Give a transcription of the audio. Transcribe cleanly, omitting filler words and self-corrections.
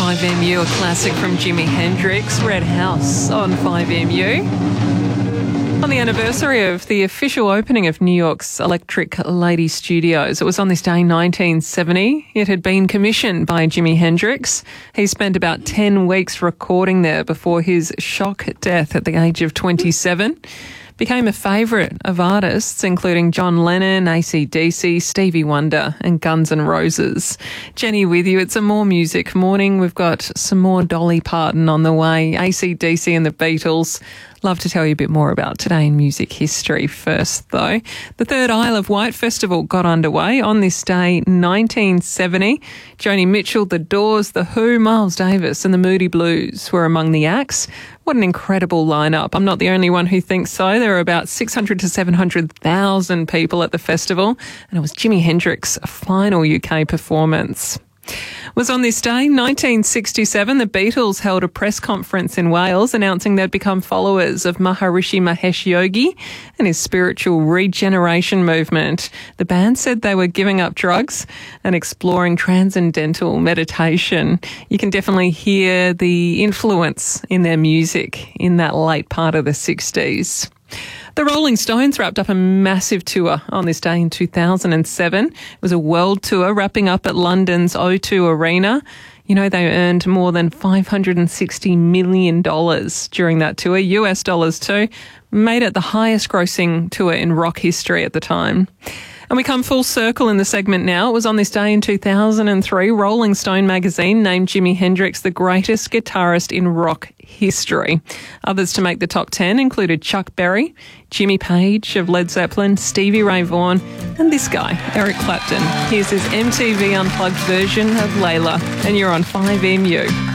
5MU, a classic from Jimi Hendrix, Red House on 5MU. On the anniversary of the official opening of New York's Electric Lady Studios, it was on this day 1970. It had been commissioned by Jimi Hendrix. He spent about 10 weeks recording there before his shock death at the age of 27. Became a favourite of artists including John Lennon, AC/DC, Stevie Wonder and Guns N' Roses. Jenny with you. It's a More Music morning. We've got some more Dolly Parton on the way, AC/DC and the Beatles. Love to tell you a bit more about today in music history. First, though, the third Isle of Wight Festival got underway on this day, 1970. Joni Mitchell, The Doors, The Who, Miles Davis and the Moody Blues were among the acts. What an incredible lineup. I'm not the only one who thinks so. There were about 600 to 700,000 people at the festival, and it was Jimi Hendrix's final UK performance. Was on this day, 1967, the Beatles held a press conference in Wales announcing they'd become followers of Maharishi Mahesh Yogi and his spiritual regeneration movement. The band said they were giving up drugs and exploring transcendental meditation. You can definitely hear the influence in their music in that late part of the 60s. The Rolling Stones wrapped up a massive tour on this day in 2007. It was a world tour wrapping up at London's O2 Arena. You know, they earned more than $560 million during that tour, US dollars too. Made it the highest grossing tour in rock history at the time. And we come full circle in the segment now. It was on this day in 2003, Rolling Stone magazine named Jimi Hendrix the greatest guitarist in rock history. Others to make the top 10 included Chuck Berry, Jimmy Page of Led Zeppelin, Stevie Ray Vaughan, and this guy, Eric Clapton. Here's his MTV Unplugged version of Layla, and you're on 5MU.